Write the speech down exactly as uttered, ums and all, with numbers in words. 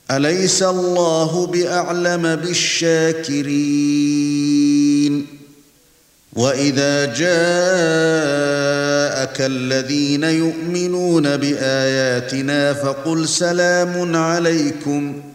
أليس الله بأعلم بالشاكرين وإذا جاءك الذين يؤمنون بآياتنا فقل سلام عليكم